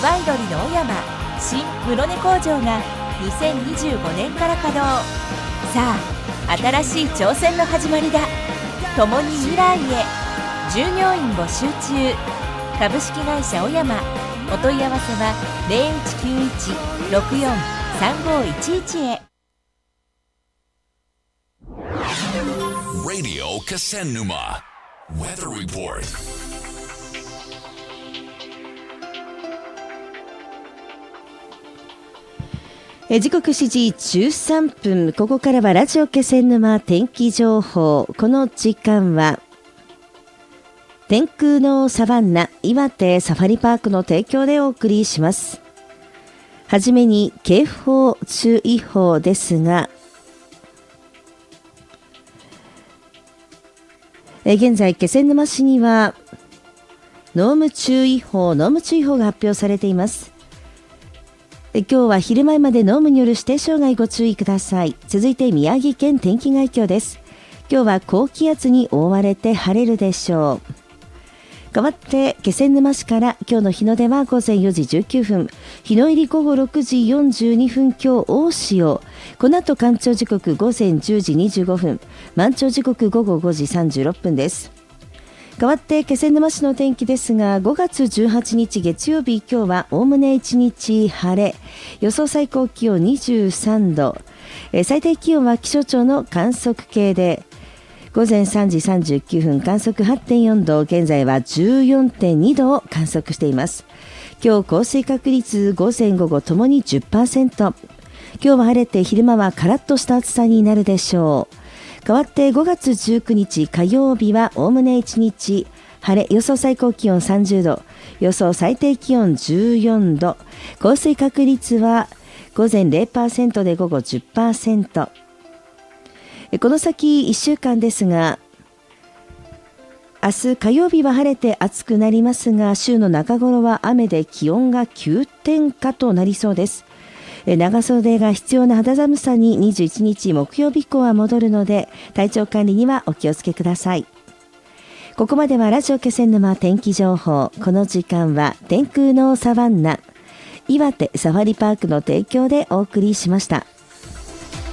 岩井鳥の小山新室根工場が2025年から稼働。さあ新しい挑戦の始まりだ。共に未来へ。従業員募集中。株式会社小山。お問い合わせは 0191-643511 へ。 Radio Kasennuma Weather Report。 時刻7時13分、ここからはラジオ気仙沼天気情報。この時間は天空のサバンナ岩手サファリパークの提供でお送りします。はじめに警報注意報ですが、現在気仙沼市には濃霧注意報が発表されています。今日は昼前まで濃霧による指定障害ご注意ください。続いて宮城県天気概況です。今日は高気圧に覆われて晴れるでしょう。代わって気仙沼市から今日の日の出は午前4時19分、日の入り午後6時42分、今日大潮。この後干潮時刻午前10時25分、満潮時刻午後5時36分です。代わって気仙沼市の天気ですが、5月18日月曜日、今日はおおむね1日晴れ。予想最高気温23度。最低気温は気象庁の観測計で午前3時39分観測 8.4 度、現在は 14.2 度を観測しています。今日降水確率午前午後ともに 10%。 今日は晴れて昼間はカラッとした暑さになるでしょう。代わって5月19日火曜日はおおむね1日晴れ。予想最高気温30度、予想最低気温14度。降水確率は午前 0% で午後 10%。この先1週間ですが、明日火曜日は晴れて暑くなりますが、週の中頃は雨で気温が急転下となりそうです。長袖が必要な肌寒さに21日木曜日以降は戻るので、体調管理にはお気をつけください。ここまではラジオ気仙沼天気情報。この時間は天空のサバンナ岩手サファリパークの提供でお送りしました。